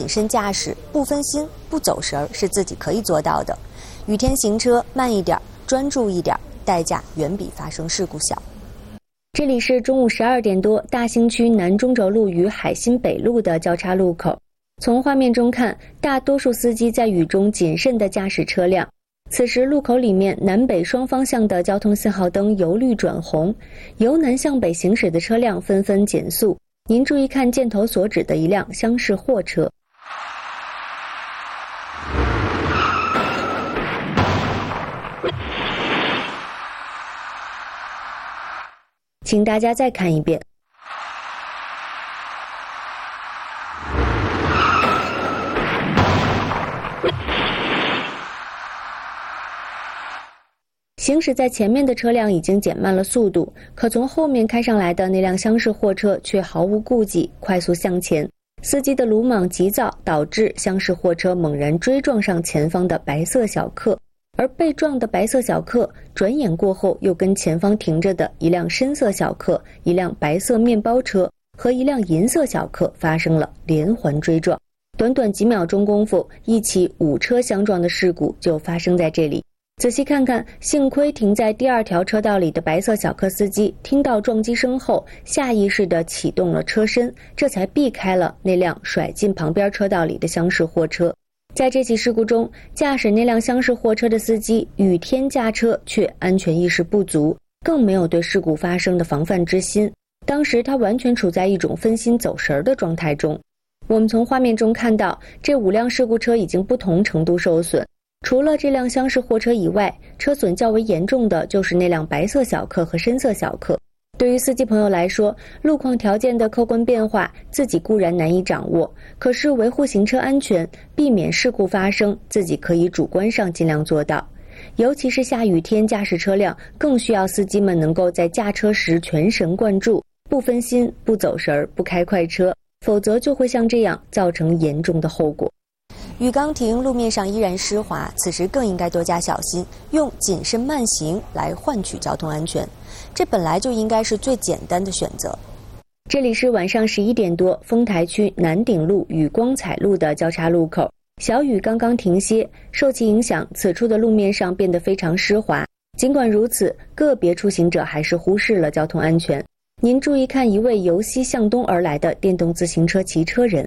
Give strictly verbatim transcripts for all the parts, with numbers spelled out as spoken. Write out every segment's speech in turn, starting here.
谨慎驾驶、不分心、不走神儿是自己可以做到的。雨天行车慢一点，专注一点，代价远比发生事故小。这里是中午十二点多，大兴区南中轴路与海新北路的交叉路口。从画面中看，大多数司机在雨中谨慎地驾驶车辆。此时路口里面南北双方向的交通信号灯由绿转红，由南向北行驶的车辆纷纷减速。您注意看箭头所指的一辆厢式货车。请大家再看一遍。行驶在前面的车辆已经减慢了速度，可从后面开上来的那辆厢式货车却毫无顾忌，快速向前。司机的鲁莽急躁导致厢式货车猛然追撞上前方的白色小客，而被撞的白色小客转眼过后又跟前方停着的一辆深色小客、一辆白色面包车和一辆银色小客发生了连环追撞。短短几秒钟功夫，一起五车相撞的事故就发生在这里。仔细看看，幸亏停在第二条车道里的白色小客司机听到撞击声后，下意识地启动了车身，这才避开了那辆甩进旁边车道里的厢式货车。在这起事故中，驾驶那辆厢式货车的司机雨天驾车却安全意识不足，更没有对事故发生的防范之心。当时他完全处在一种分心走神的状态中。我们从画面中看到，这五辆事故车已经不同程度受损。除了这辆厢式货车以外，车损较为严重的就是那辆白色小客和深色小客。对于司机朋友来说，路况条件的客观变化自己固然难以掌握，可是维护行车安全、避免事故发生，自己可以主观上尽量做到。尤其是下雨天驾驶车辆，更需要司机们能够在驾车时全神贯注，不分心、不走神、不开快车，否则就会像这样造成严重的后果。雨刚停，路面上依然湿滑，此时更应该多加小心，用谨慎慢行来换取交通安全。这本来就应该是最简单的选择。这里是晚上十一点多，丰台区南鼎路与光彩路的交叉路口，小雨刚刚停歇，受其影响，此处的路面上变得非常湿滑。尽管如此，个别出行者还是忽视了交通安全。您注意看一位由西向东而来的电动自行车骑车人。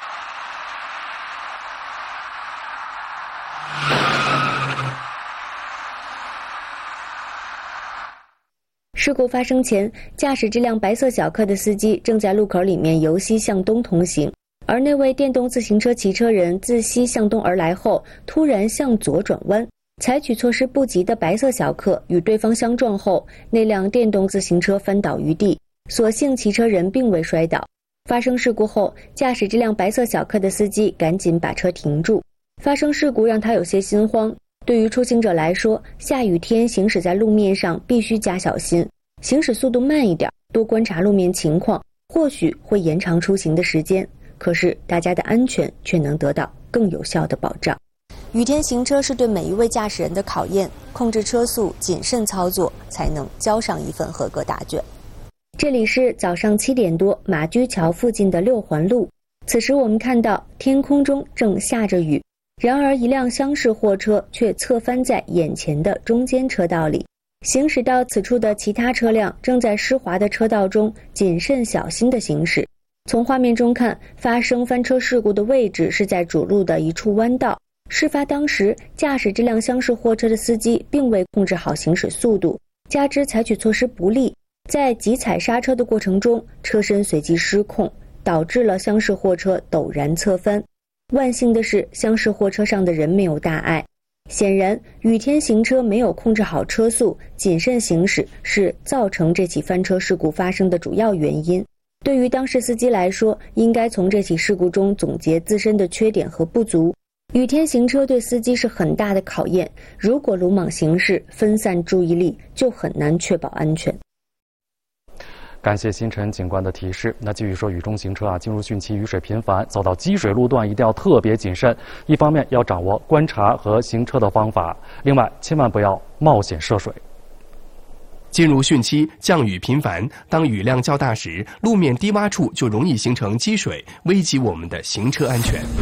事故发生前，驾驶这辆白色小客的司机正在路口里面由西向东通行，而那位电动自行车骑车人自西向东而来后，突然向左转弯，采取措施不及的白色小客与对方相撞后，那辆电动自行车翻倒于地，所幸骑车人并未摔倒。发生事故后，驾驶这辆白色小客的司机赶紧把车停住。发生事故让他有些心慌。对于出行者来说，下雨天行驶在路面上必须加小心，行驶速度慢一点，多观察路面情况，或许会延长出行的时间，可是大家的安全却能得到更有效的保障。雨天行车是对每一位驾驶人的考验，控制车速，谨慎操作，才能交上一份合格答卷。这里是早上七点多，马驹桥附近的六环路。此时我们看到天空中正下着雨，然而一辆厢式货车却侧翻在眼前的中间车道里。行驶到此处的其他车辆正在湿滑的车道中谨慎小心地行驶。从画面中看，发生翻车事故的位置是在主路的一处弯道。事发当时，驾驶这辆厢式货车的司机并未控制好行驶速度，加之采取措施不力，在急踩刹车的过程中，车身随即失控，导致了厢式货车陡然侧翻。万幸的是，厢式货车上的人没有大碍。显然，雨天行车没有控制好车速，谨慎行驶是造成这起翻车事故发生的主要原因。对于当事司机来说，应该从这起事故中总结自身的缺点和不足。雨天行车对司机是很大的考验，如果鲁莽行驶，分散注意力，就很难确保安全。 感谢星辰警官的提示。那继续说，雨中行车啊，进入汛期，雨水频繁，走到积水路段一定要特别谨慎。一方面要掌握观察和行车的方法，另外千万不要冒险涉水。 进入汛期，降雨频繁，当雨量较大时，路面低洼处就容易形成积水，危及我们的行车安全。